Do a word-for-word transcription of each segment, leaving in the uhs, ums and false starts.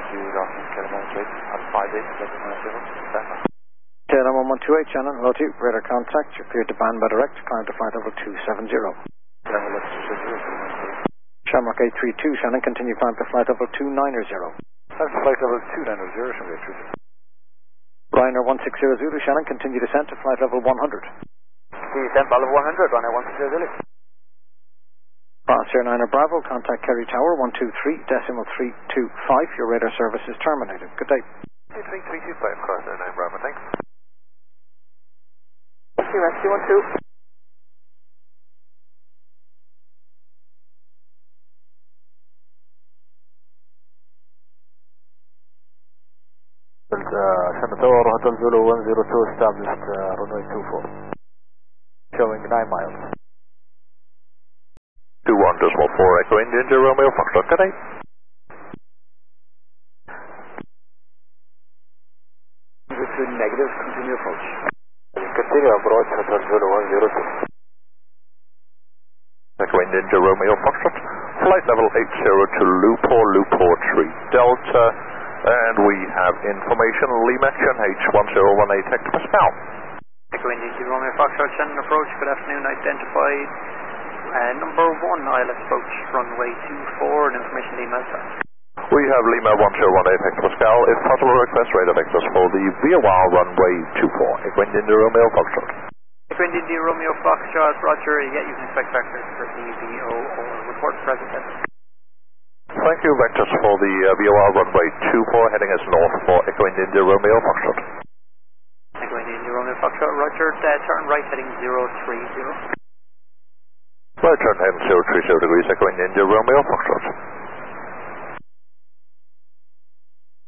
to Austin, Calamon Jake, on five eight, seven nine zero, stand by. Calamon one two eight, Shannon, hello to you, radar contact, you're cleared to band by direct, climb to flight level two seven zero. Calamon one two zero, Shamrock eight three two, Shannon, continue climb to flight level two nine zero. That's flight level two nine zero, Shamrock eight three two. Ryanair one six zero Zulu, Shannon, continue descent to flight level one hundred. Descent level one hundred, Ryanair one six zero Zulu. France Air nine Bravo, contact Kerry Tower one two three, decimal three two five, your radar service is terminated. Good day. two three three two five, cross Air nine Bravo, thanks. Rescue one two. Uh, San Tower, Hotel Zulu one zero two, established uh, runway two four. Showing nine miles. two one decimal four, Echo Indian, Romeo Foxtrot, good day. Negative, continue approach. Continue approach, Hotel Zulu one zero two. Echo Indian, Romeo Foxtrot. Flight level eight zero to Lupor, Lupor three Delta. And we have information, Lima Action H one zero one eight hectopascal. Echo Indian, Romeo Foxtrot, Shannon approach, good afternoon, identified uh, number one, I L S approach, runway two four, and information Lima Alpha. We have Lima one zero one eight hectopascal, if possible request radar vectors for the V O R runway two four, Echo Indian, Romeo Foxtrot. Echo Indian, Romeo Foxtrot, roger, yeah, you can expect vectors for the V O or report present test. Thank you, vectors for the uh, V O R runway two four, heading us north for Echo Indian, Romeo Foxtrot. Echo Indian, Romeo Foxtrot, roger, uh, turn right heading zero three zero. Right turn heading zero three zero degrees, Echo Indian, Romeo Foxtrot.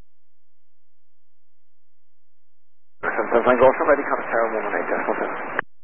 Van Gogh, ready, contact Tower one one eight, decimal seven.